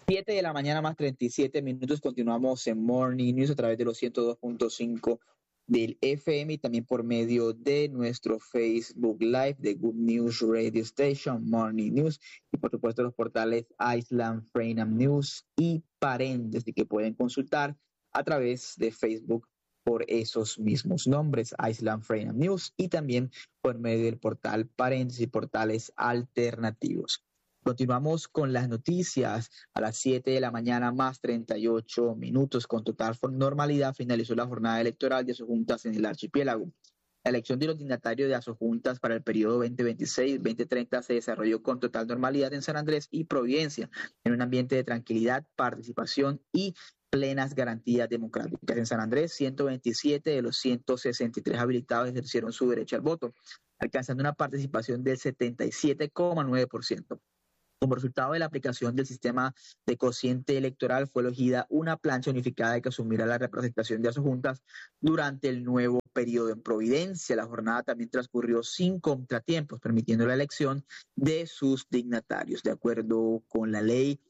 7 de la mañana más 37 minutos. Continuamos en Morning News a través de los 102.5 del FM y también por medio de nuestro Facebook Live de Good News Radio Station, Morning News, y por supuesto los portales Island Freedom News y Paréntesis, que pueden consultar a través de Facebook por esos mismos nombres, Island Freedom News, y también por medio del portal Paréntesis y portales alternativos. Continuamos con las noticias a las 7 de la mañana más 38 minutos. Con total normalidad finalizó la jornada electoral de Asojuntas en el archipiélago. La elección de los dignatarios de Asojuntas para el periodo 2026-2030 se desarrolló con total normalidad en San Andrés y Providencia, en un ambiente de tranquilidad, participación y plenas garantías democráticas. En San Andrés, 127 de los 163 habilitados ejercieron su derecho al voto, alcanzando una participación del 77,9%. Como resultado de la aplicación del sistema de cociente electoral, fue elegida una plancha unificada que asumirá la representación de Asojuntas durante el nuevo periodo en Providencia. La jornada también transcurrió sin contratiempos, permitiendo la elección de sus dignatarios. De acuerdo con la ley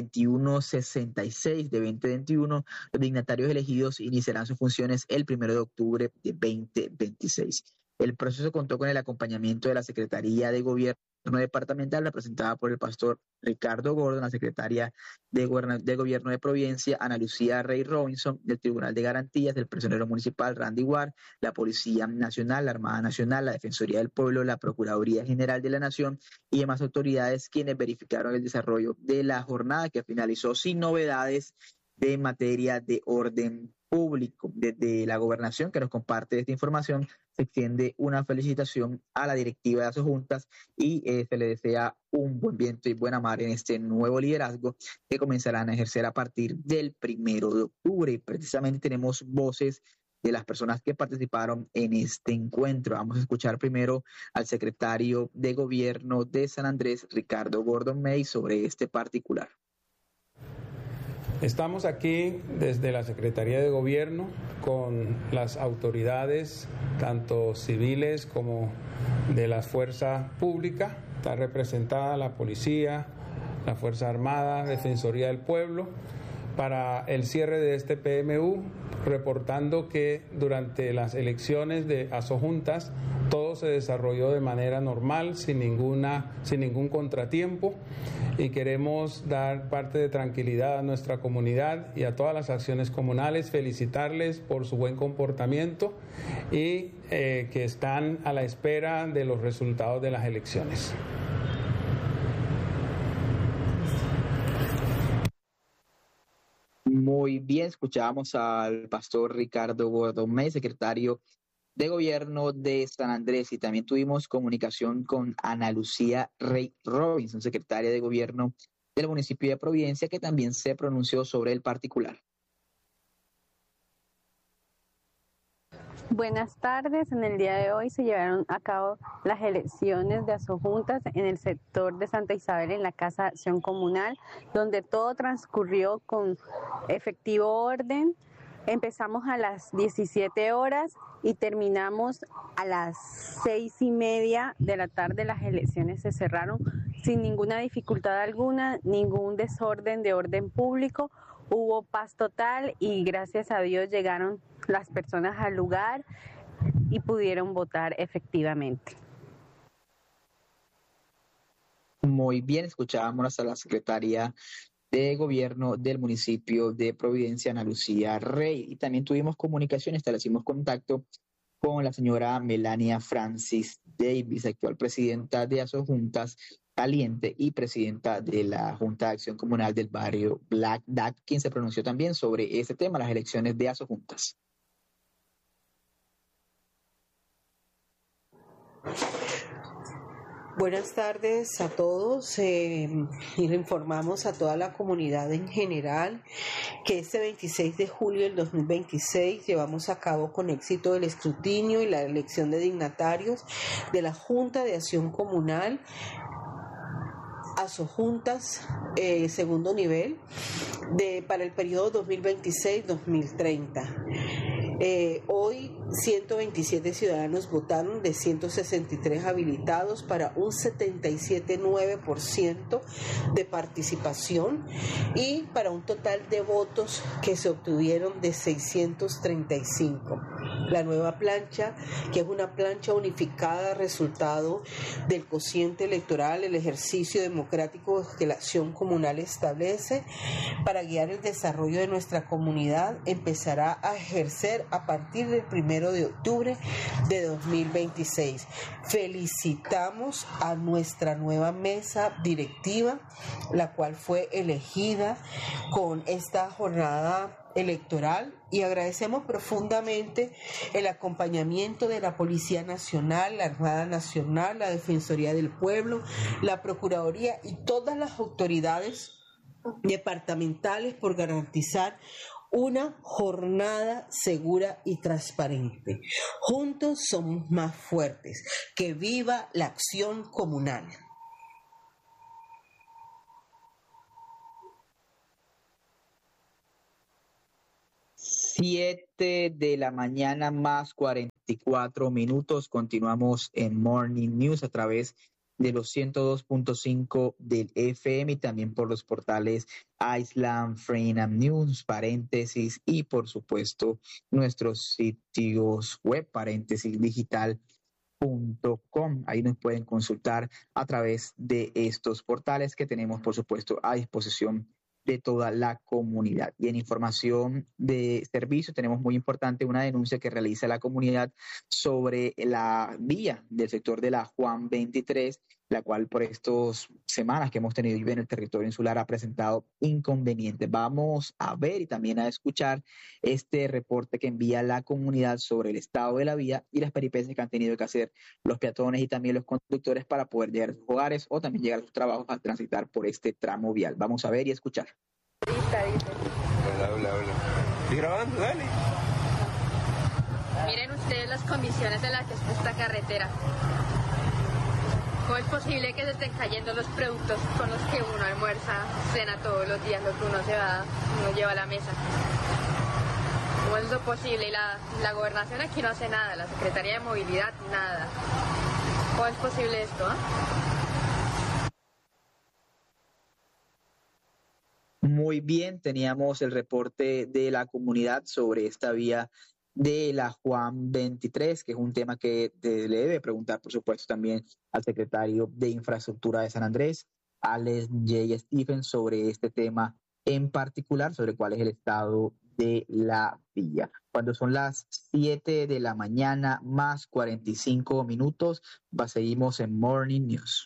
2166 de 2021, los dignatarios elegidos iniciarán sus funciones el 1 de octubre de 2026. El proceso contó con el acompañamiento de la Secretaría de Gobierno departamental, representada por el pastor Ricardo Gordon, la secretaria de Gobierno de Providencia, Ana Lucía Rey Robinson, del Tribunal de Garantías, del personero municipal Randy Ward, la Policía Nacional, la Armada Nacional, la Defensoría del Pueblo, la Procuraduría General de la Nación y demás autoridades, quienes verificaron el desarrollo de la jornada, que finalizó sin novedades de materia de orden público. Desde la gobernación, que nos comparte esta información, se extiende una felicitación a la directiva de Asojuntas y se le desea un buen viento y buena mar en este nuevo liderazgo que comenzarán a ejercer a partir del 1 de octubre. Y precisamente tenemos voces de las personas que participaron en este encuentro. Vamos a escuchar primero al secretario de Gobierno de San Andrés, Ricardo Gordon May, sobre este particular. Estamos aquí desde la Secretaría de Gobierno con las autoridades, tanto civiles como de la fuerza pública. Está representada la Policía, la Fuerza Armada, Defensoría del Pueblo, para el cierre de este PMU, reportando que durante las elecciones de Asojuntas todo se desarrolló de manera normal, sin ningún contratiempo, y queremos dar parte de tranquilidad a nuestra comunidad y a todas las acciones comunales, felicitarles por su buen comportamiento y que están a la espera de los resultados de las elecciones. Muy bien, escuchábamos al pastor Ricardo Gordon May, secretario de Gobierno de San Andrés, y también tuvimos comunicación con Ana Lucía Rey Robinson, secretaria de Gobierno del municipio de Providencia, que también se pronunció sobre el particular. Buenas tardes. En el día de hoy se llevaron a cabo las elecciones de Asojuntas en el sector de Santa Isabel, en la Casa de Acción Comunal, donde todo transcurrió con efectivo orden. Empezamos a las 17 horas y terminamos a las 6:30 de la tarde. Las elecciones se cerraron sin ninguna dificultad alguna, ningún desorden de orden público. Hubo paz total y gracias a Dios llegaron las personas al lugar y pudieron votar efectivamente. Muy bien, escuchábamos a la secretaria de Gobierno del municipio de Providencia, Ana Lucía Rey, y también tuvimos comunicación, establecimos contacto con la señora Melania Francis Davis, actual presidenta de Asojuntas Caliente y presidenta de la Junta de Acción Comunal del barrio Black Duck, quien se pronunció también sobre este tema, las elecciones de Asojuntas. Buenas tardes a todos y le informamos a toda la comunidad en general que este 26 de julio del 2026 llevamos a cabo con éxito el escrutinio y la elección de dignatarios de la Junta de Acción Comunal Asojuntas segundo nivel para el periodo 2026-2030. Hoy 127 ciudadanos votaron de 163 habilitados para un 77,9% de participación y para un total de votos que se obtuvieron de 635. La nueva plancha, que es una plancha unificada resultado del cociente electoral, el ejercicio democrático que la acción comunal establece para guiar el desarrollo de nuestra comunidad, empezará a ejercer a partir del 1 de octubre de 2026. Felicitamos a nuestra nueva mesa directiva, la cual fue elegida con esta jornada electoral, y agradecemos profundamente el acompañamiento de la Policía Nacional, la Armada Nacional, la Defensoría del Pueblo, la Procuraduría y todas las autoridades departamentales por garantizar una jornada segura y transparente. Juntos somos más fuertes. Que viva la acción comunal. 7 de la mañana más 44 minutos. Continuamos en Morning News a través de los 102.5 del FM y también por los portales Island Freedom News, paréntesis, y por supuesto nuestros sitios web, paréntesis digital.com. Ahí nos pueden consultar a través de estos portales que tenemos, por supuesto, a disposición de toda la comunidad. Y en información de servicio tenemos muy importante una denuncia que realiza la comunidad sobre la vía del sector de la Juan 23, la cual por estas semanas que hemos tenido en el territorio insular ha presentado inconvenientes. Vamos a ver y también a escuchar este reporte que envía la comunidad sobre el estado de la vía y las peripecias que han tenido que hacer los peatones y también los conductores para poder llegar a sus hogares o también llegar a sus trabajos al transitar por este tramo vial. Vamos a ver y escuchar. Hola. ¿Estoy grabando? Dale. Miren ustedes las condiciones en las que está esta carretera. ¿Cómo es posible que se estén cayendo los productos con los que uno almuerza, cena todos los días, lo que uno lleva a la mesa? ¿Cómo es eso posible? Y la gobernación aquí no hace nada, la Secretaría de Movilidad nada. ¿Cómo es posible esto? Muy bien, teníamos el reporte de la comunidad sobre esta vía de la Juan 23, que es un tema que le debe preguntar, por supuesto, también al secretario de Infraestructura de San Andrés, Alex J. Stephens, sobre este tema en particular, sobre cuál es el estado de la vía. Cuando son las 7 de la mañana más 45 minutos, seguimos en Morning News.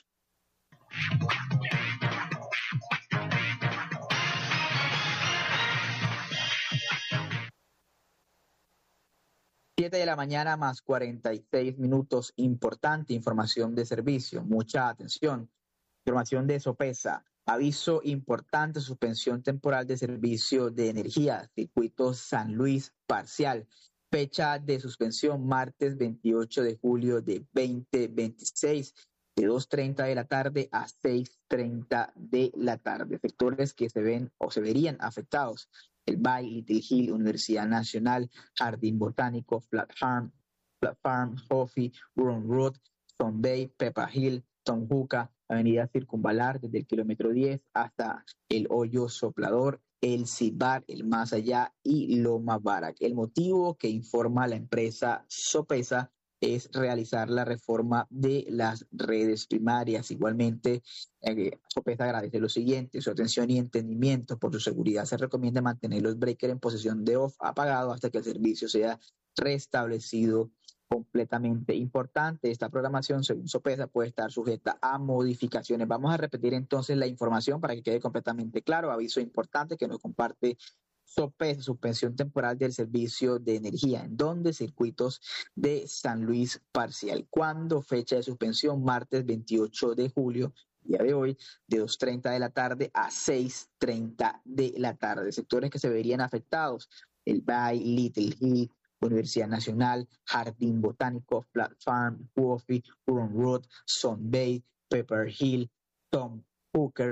7 de la mañana más 46 minutos. Importante información de servicio. Mucha atención. Información de Sopesa. Aviso importante, suspensión temporal de servicio de energía. Circuito San Luis parcial. Fecha de suspensión martes 28 de julio de 2026. De 2:30 de la tarde a 6:30 de la tarde. Sectores que se ven o se verían afectados: el Bay, Little Hill, Universidad Nacional, Jardín Botánico, Flat Farm, Coffee, Huron Road, Stone Bay, Pepper Hill, Tonjuca, Avenida Circunvalar, desde el kilómetro 10 hasta el Hoyo Soplador, el Cibar, el Más Allá y Loma Barak. El motivo que informa la empresa Sopesa es realizar la reforma de las redes primarias. Igualmente, Sopesa agradece lo siguiente: su atención y entendimiento. Por su seguridad se recomienda mantener los breakers en posición de off apagado hasta que el servicio sea restablecido completamente. Importante, esta programación, según Sopesa, puede estar sujeta a modificaciones. Vamos a repetir entonces la información para que quede completamente claro. Aviso importante que nos comparte Sopesa: suspensión temporal del servicio de energía. ¿En dónde? Circuitos de San Luis parcial. ¿Cuándo? Fecha de suspensión martes 28 de julio, día de hoy, de 2:30 de la tarde a 6:30 de la tarde. Sectores que se verían afectados: el Bay, Little Hill, Universidad Nacional, Jardín Botánico, Flat Farm, Coffee, Huron Road, Stone Bay, Pepper Hill, Tom Hooker,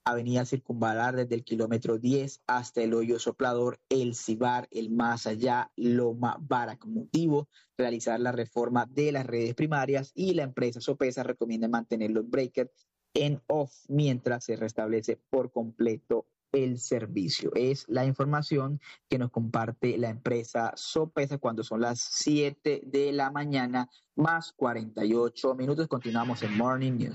Avenida Circunvalar desde el kilómetro 10 hasta el Hoyo Soplador, El Cibar, El Más Allá, Loma Barac. Motivo, realizar la reforma de las redes primarias, y la empresa Sopesa recomienda mantener los breakers en off mientras se restablece por completo el servicio. Es la información que nos comparte la empresa Sopesa cuando son las 7 de la mañana más 48 minutos. Continuamos en Morning News.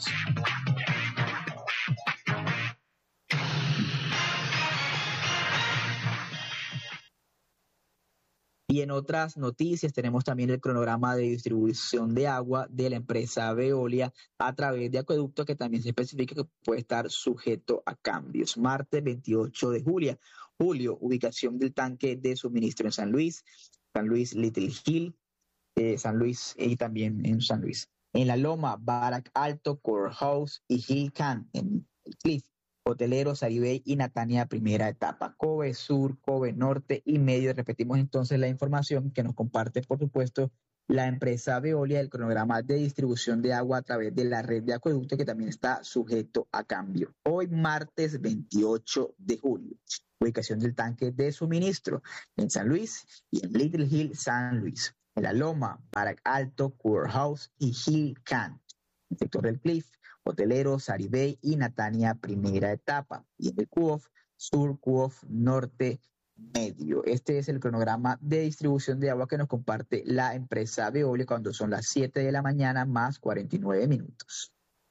Y en otras noticias tenemos también el cronograma de distribución de agua de la empresa Veolia a través de acueducto, que también se especifica que puede estar sujeto a cambios. Martes 28 de julio, ubicación del tanque de suministro en San Luis Little Hill, San Luis y también en San Luis. En La Loma, Barac Alto, Courthouse y Hill Can, en el Cliff. Hoteleros, Saribey y Natania, primera etapa. Kobe Sur, Kobe Norte y Medio. Repetimos entonces la información que nos comparte, por supuesto, la empresa Veolia, el cronograma de distribución de agua a través de la red de acueducto, que también está sujeto a cambio. Hoy, martes 28 de julio, ubicación del tanque de suministro en San Luis y en Little Hill, San Luis. En La Loma, Barac Alto, Courthouse y Hill Can. En el sector del Cliff, Hoteleros, Saribey y Natania, primera etapa. Y en el CUOF Sur, CUOF Norte, Medio. Este es el cronograma de distribución de agua que nos comparte la empresa Veolia cuando son las 7 de la mañana más 49 minutos.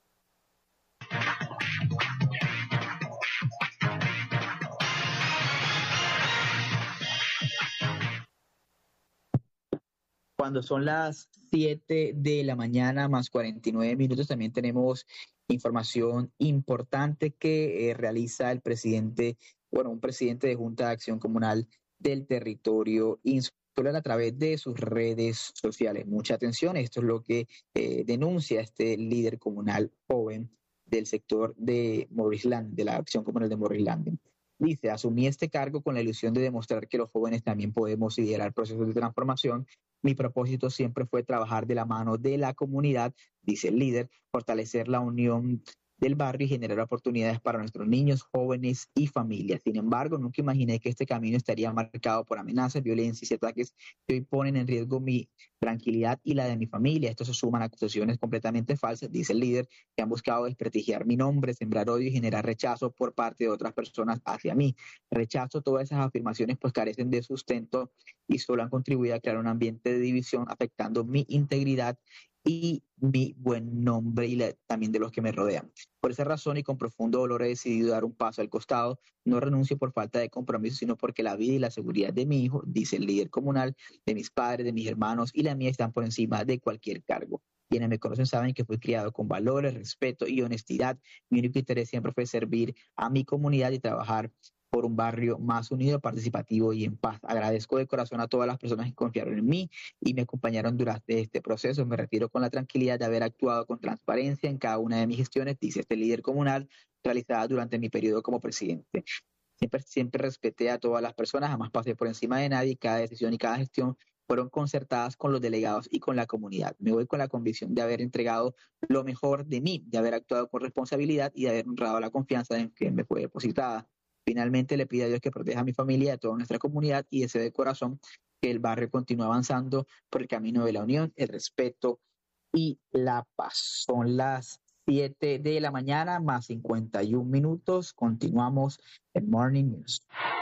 Cuando son las 7 de la mañana más 49 minutos, también tenemos información importante que realiza el presidente, un presidente de Junta de Acción Comunal del territorio insular a través de sus redes sociales. Mucha atención, esto es lo que denuncia este líder comunal joven del sector de Morrisland, de la Acción Comunal de Morrisland. Dice: asumí este cargo con la ilusión de demostrar que los jóvenes también podemos liderar procesos de transformación. Mi propósito siempre fue trabajar de la mano de la comunidad, dice el líder, fortalecer la unión del barrio y generar oportunidades para nuestros niños, jóvenes y familias. Sin embargo, nunca imaginé que este camino estaría marcado por amenazas, violencias y ataques que hoy ponen en riesgo mi tranquilidad y la de mi familia. Esto se suman a acusaciones completamente falsas, dice el líder, que han buscado desprestigiar mi nombre, sembrar odio y generar rechazo por parte de otras personas hacia mí. Rechazo todas esas afirmaciones, pues carecen de sustento y solo han contribuido a crear un ambiente de división, afectando mi integridad y mi buen nombre y también de los que me rodean. Por esa razón y con profundo dolor he decidido dar un paso al costado. No renuncio por falta de compromiso, sino porque la vida y la seguridad de mi hijo, dice el líder comunal, de mis padres, de mis hermanos y la mía están por encima de cualquier cargo. Quienes me conocen saben que fui criado con valores, respeto y honestidad. Mi único interés siempre fue servir a mi comunidad y trabajar por un barrio más unido, participativo y en paz. Agradezco de corazón a todas las personas que confiaron en mí y me acompañaron durante este proceso. Me retiro con la tranquilidad de haber actuado con transparencia en cada una de mis gestiones, dice este líder comunal, realizada durante mi periodo como presidente. Siempre respeté a todas las personas, jamás pasé por encima de nadie. Cada decisión y cada gestión fueron concertadas con los delegados y con la comunidad. Me voy con la convicción de haber entregado lo mejor de mí, de haber actuado con responsabilidad y de haber honrado la confianza en que me fue depositada. Finalmente le pido a Dios que proteja a mi familia y a toda nuestra comunidad y deseo de corazón que el barrio continúe avanzando por el camino de la unión, el respeto y la paz. Son las 7 de la mañana más 51 minutos. Continuamos en Morning News.